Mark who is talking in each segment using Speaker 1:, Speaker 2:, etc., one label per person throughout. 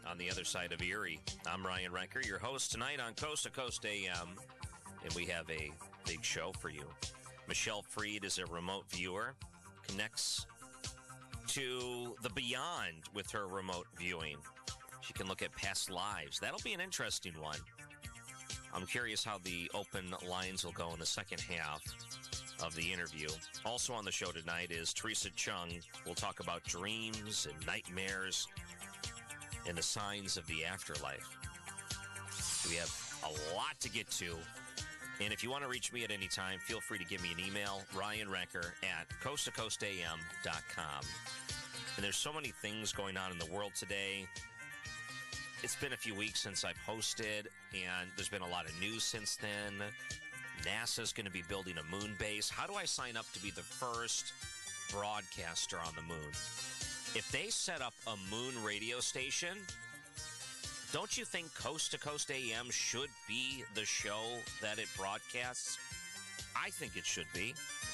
Speaker 1: on the other side of Erie. I'm Ryan Recker, your host tonight on Coast to Coast AM, and we have a big show for you. Michelle Freed is a remote viewer, connects to the beyond with her remote viewing. She can look at past lives. That'll be an interesting one. I'm curious how the open lines will go in the second half of the interview. Also on the show tonight is Teresa Chung. We'll talk about dreams and nightmares and the signs of the afterlife. We have a lot to get to. And if you want to reach me at any time, feel free to give me an email, ryanrecker@coasttocoastam.com. And there's so many things going on in the world today. It's been a few weeks since I posted, and there's been a lot of news since then. NASA's going to be building a moon base. How do I sign up to be the first broadcaster on the moon? If they set up a moon radio station, don't you think Coast to Coast AM should be the show that it broadcasts? I think it should be.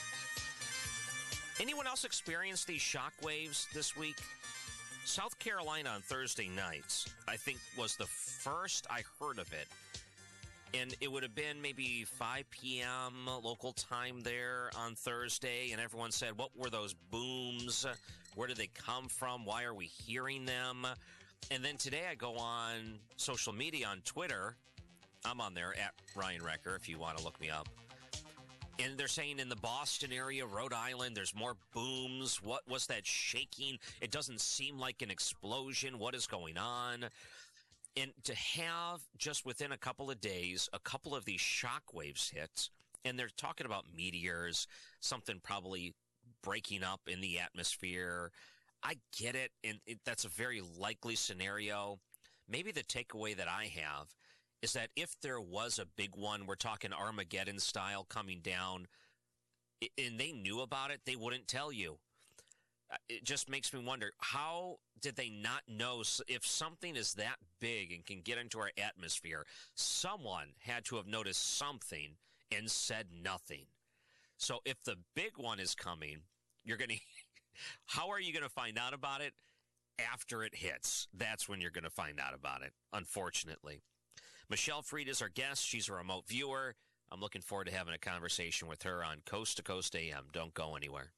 Speaker 1: Anyone else experience these shock waves this week? South Carolina on Thursday nights, I think, was the first I heard of it. And it would have been maybe 5 p.m. local time there on Thursday. And everyone said, what were those booms? Where did they come from? Why are we hearing them? And then today I go on social media on Twitter. I'm on there at Ryan Recker if you want to look me up. And they're saying in the Boston area, Rhode Island, there's more booms. What was that shaking? It doesn't seem like an explosion. What is going on? And to have, just within a couple of days, a couple of these shock waves hit, and they're talking about meteors, something probably breaking up in the atmosphere. I get it, and that's a very likely scenario. Maybe the takeaway that I have is that if there was a big one, we're talking Armageddon style coming down, and they knew about it, they wouldn't tell you. It just makes me wonder, how did they not know? If something is that big and can get into our atmosphere, someone had to have noticed something and said nothing. So if the big one is coming, you're going to, how are you going to find out about it? After it hits. That's when you're going to find out about it, unfortunately. Michelle Freed is our guest. She's a remote viewer. I'm looking forward to having a conversation with her on Coast to Coast AM. Don't go anywhere.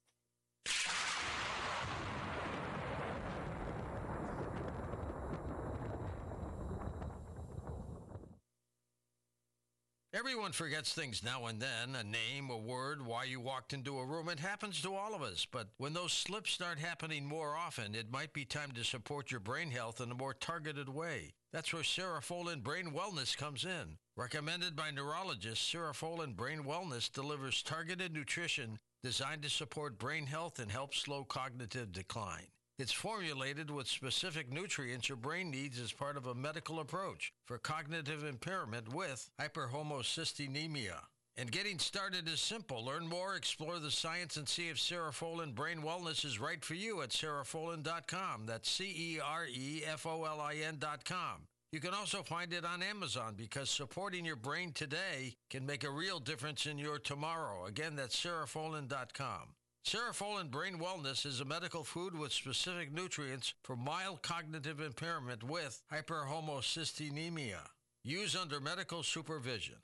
Speaker 2: Everyone forgets things now and then, a name, a word, why you walked into a room. It happens to all of us. But when those slips start happening more often, it might be time to support your brain health in a more targeted way. That's where Cerefolin Brain Wellness comes in. Recommended by neurologists, Cerefolin Brain Wellness delivers targeted nutrition designed to support brain health and help slow cognitive decline. It's formulated with specific nutrients your brain needs as part of a medical approach for cognitive impairment with hyperhomocysteine. And getting started is simple. Learn more, explore the science, and see if Cerefolin Brain Wellness is right for you at cerefolin.com. That's CEREFOLIN.com. You can also find it on Amazon because supporting your brain today can make a real difference in your tomorrow. Again, that's cerefolin.com. Cerefolin Brain Wellness is a medical food with specific nutrients for mild cognitive impairment with hyperhomocysteine. Use under medical supervision.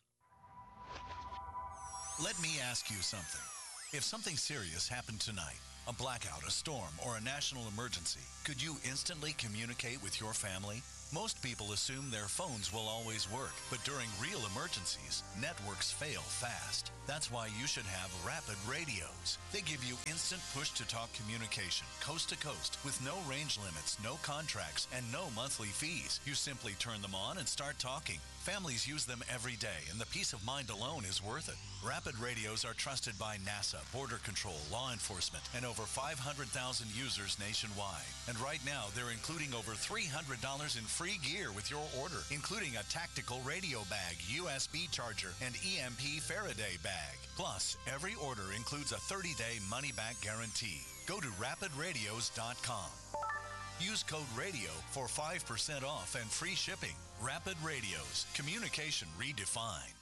Speaker 3: Let me ask you something. If something serious happened tonight, a blackout, a storm, or a national emergency, could you instantly communicate with your family? Most people assume their phones will always work, but during real emergencies, networks fail fast. That's why you should have Rapid Radios. They give you instant push-to-talk communication, coast to coast, with no range limits, no contracts, and no monthly fees. You simply turn them on and start talking. Families use them every day, and the peace of mind alone is worth it. Rapid Radios are trusted by NASA, Border Control, law enforcement, and over 500,000 users nationwide. And right now, they're including over $300 in free gear with your order, including a tactical radio bag, USB charger, and EMP Faraday bag. Plus, every order includes a 30-day money-back guarantee. Go to rapidradios.com. Use code RADIO for 5% off and free shipping. Rapid Radios. Communication redefined.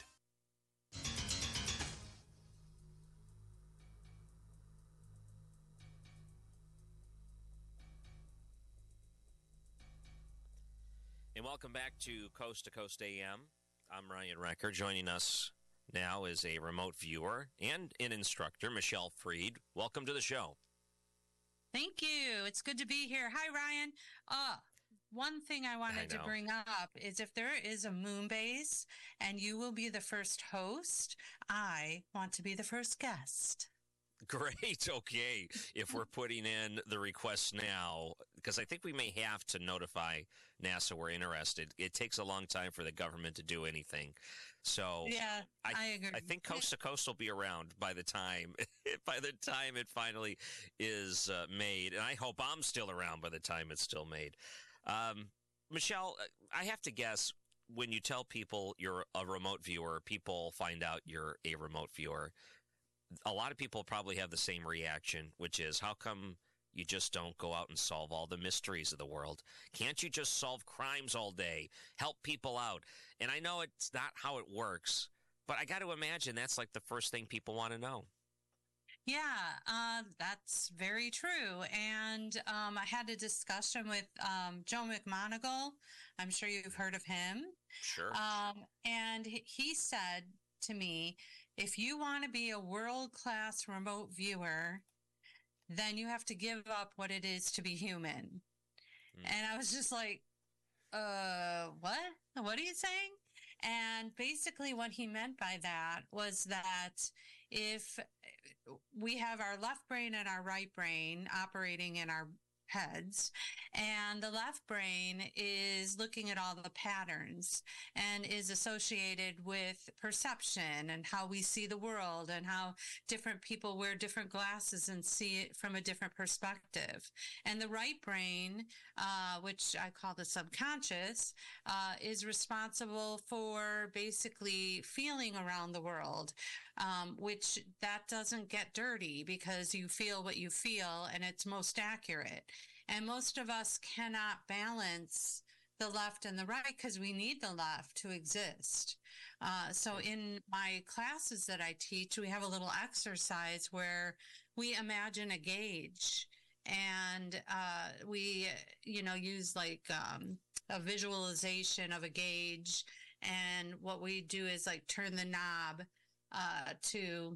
Speaker 1: And welcome back to Coast AM. I'm Ryan Recker. Joining us now is a remote viewer and an instructor, Michelle Freed. Welcome to the show.
Speaker 4: Thank you. It's good to be here. Hi, Ryan. One thing I wanted to bring up is if there is a moon base and you will be the first host, I want to be the first guest.
Speaker 1: Great. Okay. If we're putting in the request now, because I think we may have to notify NASA we're interested. It takes a long time for the government to do anything. So
Speaker 4: yeah, I agree.
Speaker 1: I think Coast to Coast will be around by the time it finally is made. And I hope I'm still around by the time it's still made. Michelle, I have to guess, when you tell people you're a remote viewer, people find out you're a remote viewer. A lot of people probably have the same reaction, which is, how come you just don't go out and solve all the mysteries of the world? Can't you just solve crimes all day, help people out? And I know it's not how it works, but I got to imagine that's like the first thing people want to know.
Speaker 4: Yeah, that's very true. And I had a discussion with Joe McMoneagle. I'm sure you've heard of him.
Speaker 1: Sure.
Speaker 4: And he said to me, if you want to be a world-class remote viewer, then you have to give up what it is to be human. And I was just like, what? What are you saying? And basically what he meant by that was that if we have our left brain and our right brain operating in our heads, and the left brain is looking at all the patterns and is associated with perception and how we see the world and how different people wear different glasses and see it from a different perspective. And the right brain, which I call the subconscious, is responsible for basically feeling around the world, which that doesn't get dirty because you feel what you feel and it's most accurate. And most of us cannot balance the left and the right because we need the left to exist. So in my classes that I teach, we have a little exercise where we imagine a gauge, and we, use like a visualization of a gauge. And what we do is like turn the knob to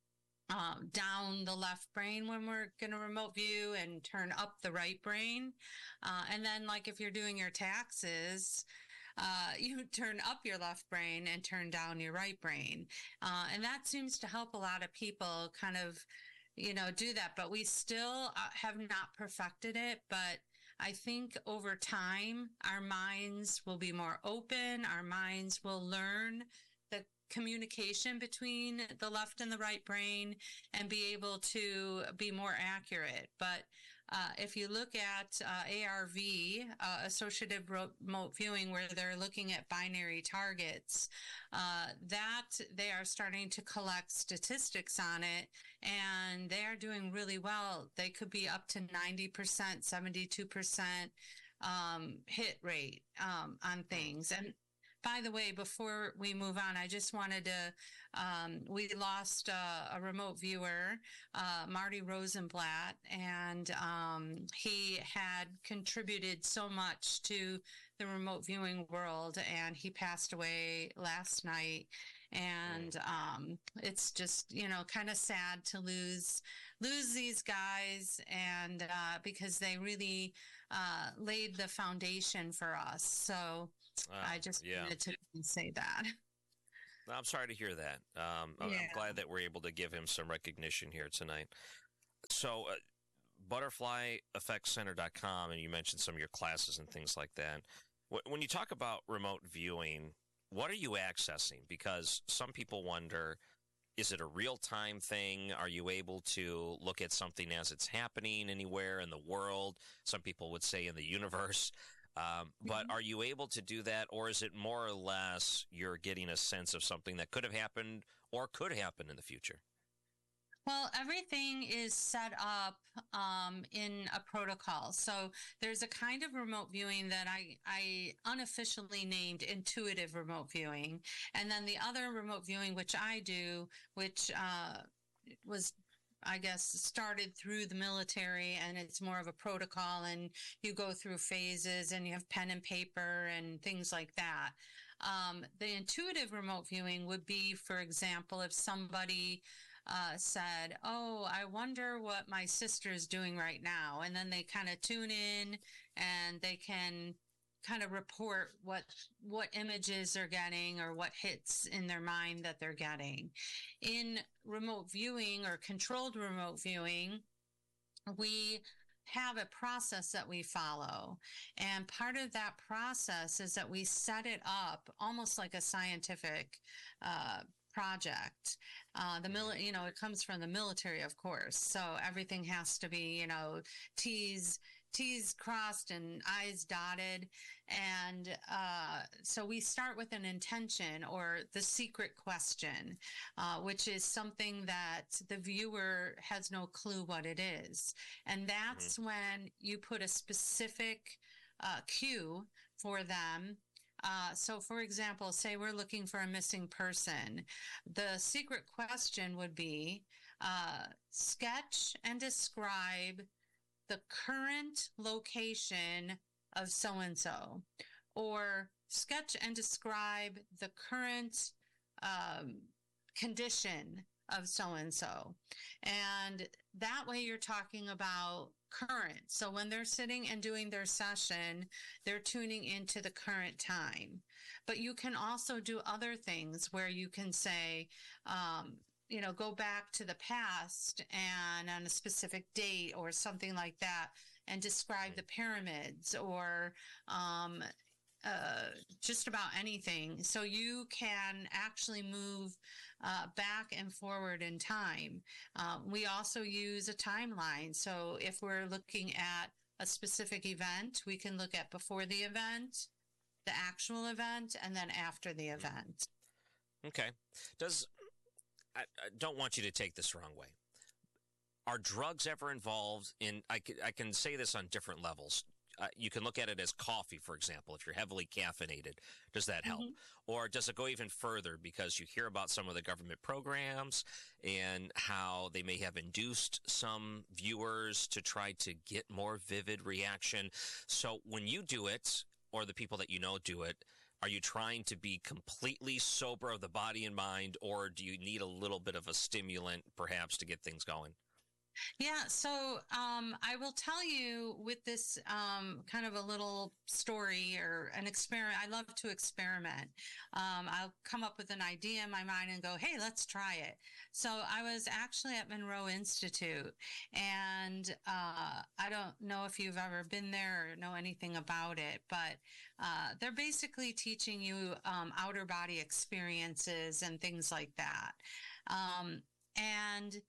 Speaker 4: down the left brain when we're going to remote view, and turn up the right brain. And then like if you're doing your taxes, you turn up your left brain and turn down your right brain. And that seems to help a lot of people kind of, do that. But we still have not perfected it. But I think over time, our minds will be more open. Our minds will learn the communication between the left and the right brain and be able to be more accurate. But if you look at ARV, associative remote viewing, where they're looking at binary targets, that they are starting to collect statistics on it, and they are doing really well. They could be up to 90%, 72% hit rate on things. And by the way, before we move on, I just wanted to, we lost a remote viewer, Marty Rosenblatt, and he had contributed so much to the remote viewing world, and he passed away last night. And it's just, kind of sad to lose these guys, and because they really laid the foundation for us. So I just wanted to say that.
Speaker 1: I'm sorry to hear that. I'm glad that we're able to give him some recognition here tonight. So butterflyeffectcenter.com, and you mentioned some of your classes and things like that. When you talk about remote viewing, what are you accessing? Because some people wonder, is it a real-time thing? Are you able to look at something as it's happening anywhere in the world? Some people would say in the universe. But are you able to do that, or is it more or less you're getting a sense of something that could have happened or could happen in the future?
Speaker 4: Well, everything is set up in a protocol. So there's a kind of remote viewing that I unofficially named intuitive remote viewing. And then the other remote viewing, which I do, which was I guess, started through the military, and it's more of a protocol, and you go through phases and you have pen and paper and things like that. The intuitive remote viewing would be, for example, if somebody said, "Oh, I wonder what my sister is doing right now," and then they kind of tune in and they can kind of report what images they're getting or what hits in their mind that they're getting. In remote viewing or controlled remote viewing, we have a process that we follow. And part of that process is that we set it up almost like a scientific project. It comes from the military, of course. So everything has to be, T's crossed and I's dotted. And so we start with an intention or the secret question, which is something that the viewer has no clue what it is. And that's when you put a specific cue for them. So, for example, say we're looking for a missing person. The secret question would be sketch and describe the current location of so-and-so, or sketch and describe the current condition of so-and-so. And that way you're talking about current. So when they're sitting and doing their session, they're tuning into the current time. But you can also do other things where you can say, go back to the past and on a specific date or something like that and describe the pyramids or just about anything. So you can actually move back and forward in time. We also use a timeline. So if we're looking at a specific event, we can look at before the event, the actual event, and then after the event.
Speaker 1: Okay. I don't want you to take this the wrong way. Are drugs ever involved in, I can say this on different levels. You can look at it as coffee, for example. If you're heavily caffeinated, does that help? Or does it go even further because you hear about some of the government programs and how they may have induced some viewers to try to get more vivid reaction? So when you do it, or the people that you know do it, are you trying to be completely sober of the body and mind, or do you need a little bit of a stimulant perhaps to get things going?
Speaker 4: Yeah, so I will tell you with this kind of a little story or an experiment. I love to experiment. I'll come up with an idea in my mind and go, hey, let's try it. So I was actually at Monroe Institute, and I don't know if you've ever been there or know anything about it, but they're basically teaching you outer body experiences and things like that. And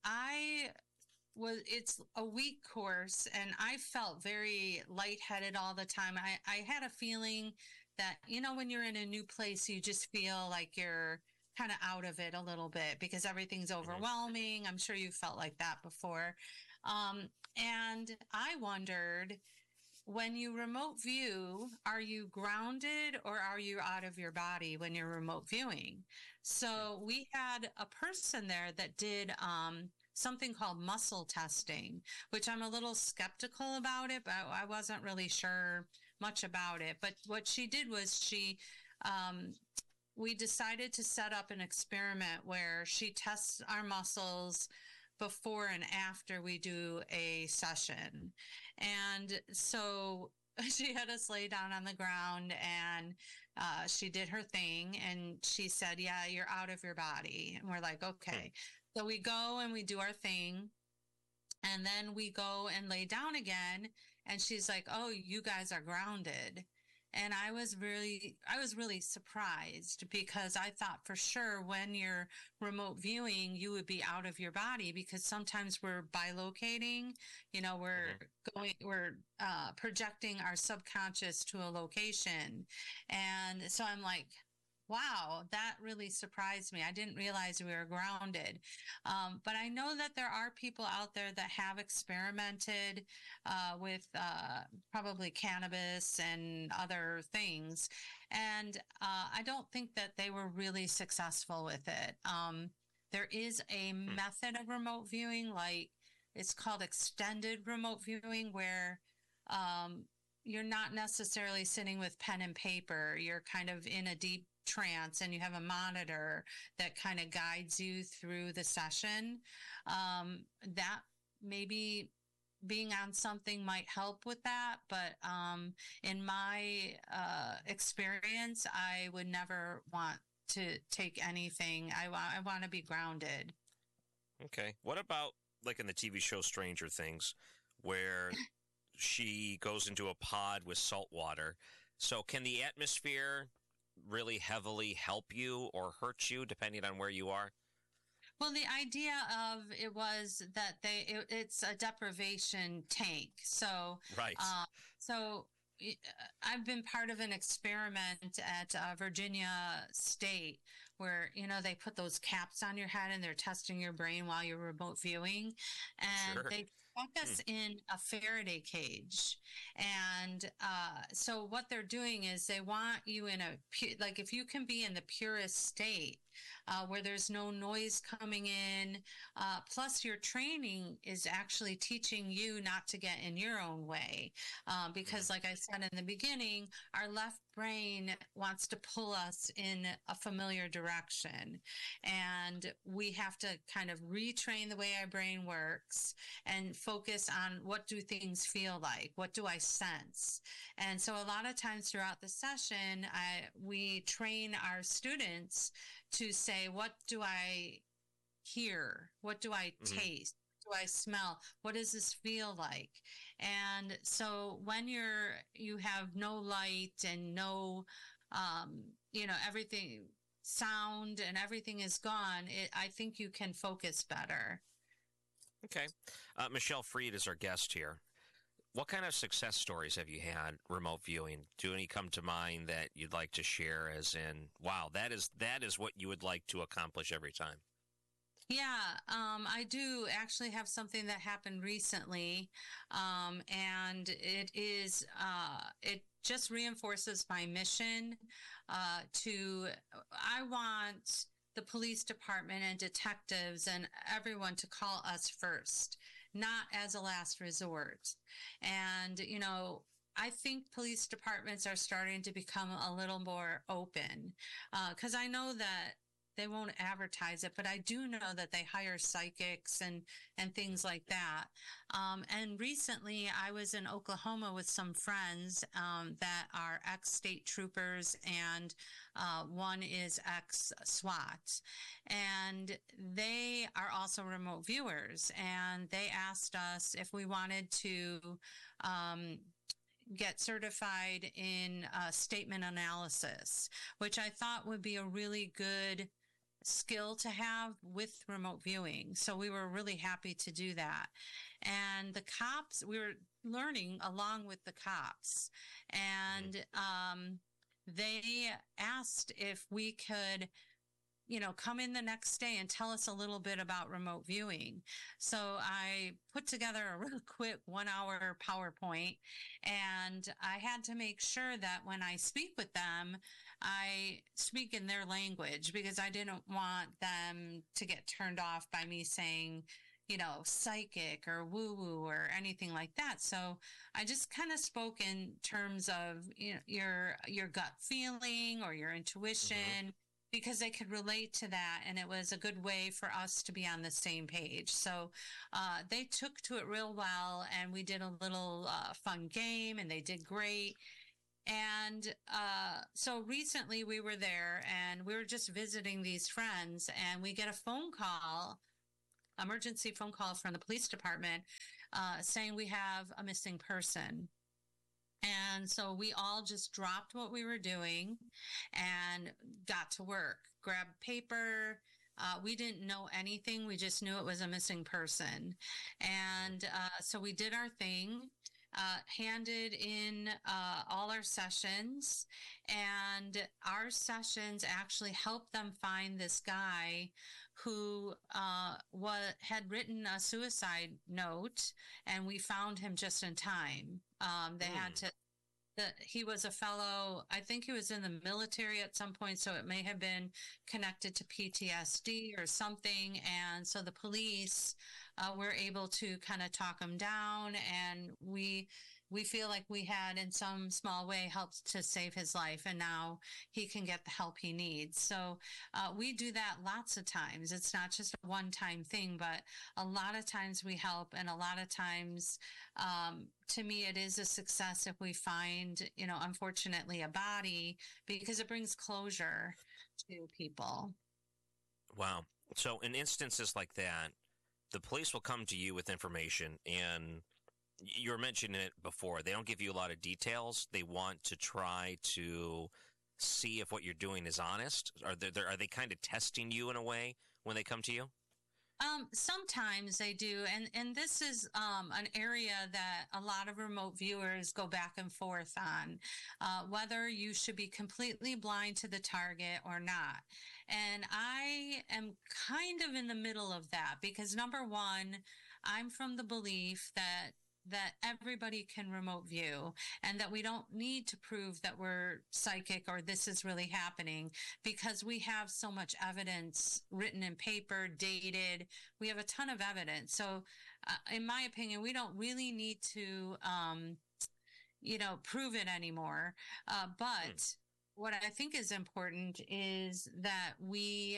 Speaker 4: it's a week course, and I felt very lightheaded all the time. I had a feeling that, when you're in a new place, you just feel like you're kind of out of it a little bit because everything's overwhelming. I'm sure you felt like that before. And I wondered, when you remote view, are you grounded or are you out of your body when you're remote viewing? So we had a person there that did something called muscle testing, which I'm a little skeptical about it, but I wasn't really sure much about it. But what she did was we decided to set up an experiment where she tests our muscles before and after we do a session. And so she had us lay down on the ground, and she did her thing, and she said, yeah, you're out of your body. And we're like, okay. So we go and we do our thing, and then we go and lay down again, and she's like, oh, you guys are grounded. And I was really surprised, because I thought for sure when you're remote viewing, you would be out of your body, because sometimes we're bilocating, we're projecting our subconscious to a location. And so I'm like, wow, that really surprised me. I didn't realize we were grounded. But I know that there are people out there that have experimented with probably cannabis and other things. And I don't think that they were really successful with it. There is a method of remote viewing, like it's called extended remote viewing, where you're not necessarily sitting with pen and paper. You're kind of in a deep trance and you have a monitor that kind of guides you through the session. That maybe being on something might help with that. But in my experience, I would never want to take anything. I want to be grounded.
Speaker 1: Okay. What about like in the TV show Stranger Things, where she goes into a pod with salt water? So can the atmosphere really heavily help you or hurt you depending on where you are?
Speaker 4: Well, the idea of it was that it's a deprivation tank. So,
Speaker 1: Right.
Speaker 4: So I've been part of an experiment at Virginia State where, they put those caps on your head and they're testing your brain while you're remote viewing. And
Speaker 1: Sure.
Speaker 4: they stuck us in a Faraday cage. And so what they're doing is they want you in like if you can be in the purest state, where there's no noise coming in. Plus, your training is actually teaching you not to get in your own way. Because, like I said in the beginning, our left brain wants to pull us in a familiar direction. And we have to kind of retrain the way our brain works and focus on what do things feel like? What do I sense? And so a lot of times throughout the session, we train our students to say, what do I hear? What do I taste? What do I smell? What does this feel like? And so when you have no light and no, everything, sound and everything is gone, I think you can focus better.
Speaker 1: Okay. Michelle Freed is our guest here. What kind of success stories have you had remote viewing? Do any come to mind that you'd like to share as in, wow, that is what you would like to accomplish every time?
Speaker 4: Yeah, I do actually have something that happened recently. And it just reinforces my mission, I want the police department and detectives and everyone to call us first, not as a last resort. And, I think police departments are starting to become a little more open, because I know that they won't advertise it, but I do know that they hire psychics and things like that. And recently I was in Oklahoma with some friends, that are ex-state troopers and, one is ex-SWAT, and they are also remote viewers. And they asked us if we wanted to, get certified in statement analysis, which I thought would be a really good skill to have with remote viewing. So we were really happy to do that. And the cops, we were learning along with the cops. And they asked if we could come in the next day and tell us a little bit about remote viewing. So I put together a real quick 1-hour PowerPoint, and I had to make sure that when I speak with them, I speak in their language, because I didn't want them to get turned off by me saying, psychic or woo-woo or anything like that. So I just kind of spoke in terms of, your gut feeling or your intuition, because they could relate to that. And it was a good way for us to be on the same page. So they took to it real well, and we did a little fun game, and they did great. And so recently we were there, and we were just visiting these friends, and we get a phone call, emergency phone call from the police department, saying we have a missing person. And so we all just dropped what we were doing and got to work, grabbed paper. We didn't know anything. We just knew it was a missing person. And so we did our thing, handed in all our sessions, and our sessions actually helped them find this guy who had written a suicide note, and we found him just in time. They had to that he was a fellow, I think he was in the military at some point, so it may have been connected to PTSD or something. And so the police were able to kind of talk him down, and we feel like we had in some small way helped to save his life, and now he can get the help he needs. So we do that lots of times. It's not just a one-time thing, but a lot of times we help, and a lot of times to me it is a success if we find, unfortunately, a body, because it brings closure to people.
Speaker 1: Wow. So in instances like that, the police will come to you with information, and you were mentioning it before. They don't give you a lot of details. They want to try to see if what you're doing is honest. Are they kind of testing you in a way when they come to you?
Speaker 4: Sometimes they do. And this is an area that a lot of remote viewers go back and forth on, whether you should be completely blind to the target or not. And I am kind of in the middle of that, because number one, I'm from the belief that everybody can remote view, and that we don't need to prove that we're psychic or this is really happening, because we have so much evidence written in paper, dated. We have a ton of evidence. So in my opinion, we don't really need to, prove it anymore. But what I think is important is that we,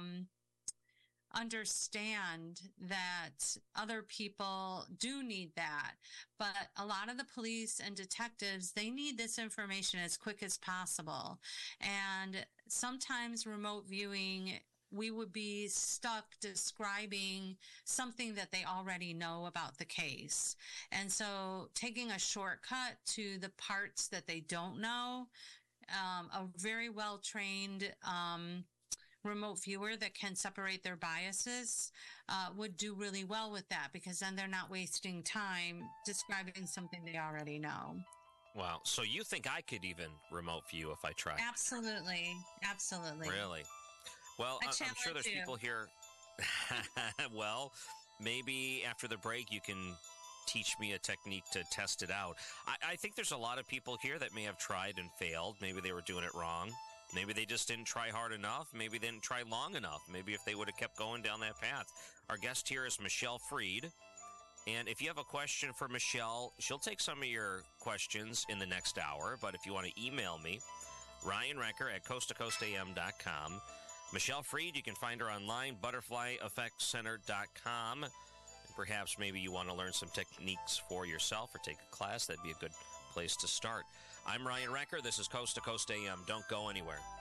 Speaker 4: understand that other people do need that, but a lot of the police and detectives, they need this information as quick as possible. And sometimes remote viewing, we would be stuck describing something that they already know about the case. And so taking a shortcut to the parts that they don't know, a very well-trained remote viewer that can separate their biases would do really well with that, because then they're not wasting time describing something they already know.
Speaker 1: Wow. So you think I could even remote view if I tried?
Speaker 4: Absolutely. Absolutely.
Speaker 1: Really? Well, I'm sure there's people here. Well, maybe after the break you can teach me a technique to test it out. I think there's a lot of people here that may have tried and failed. Maybe they were doing it wrong. Maybe they just didn't try hard enough. Maybe they didn't try long enough. Maybe if they would have kept going down that path. Our guest here is Michelle Freed. And if you have a question for Michelle, she'll take some of your questions in the next hour. But if you want to email me, Ryan Recker at coasttocoastam.com. Michelle Freed, you can find her online, butterflyeffectcenter.com. And perhaps maybe you want to learn some techniques for yourself or take a class. That'd be a good place to start. I'm Ryan Recker. This is Coast to Coast AM. Don't go anywhere.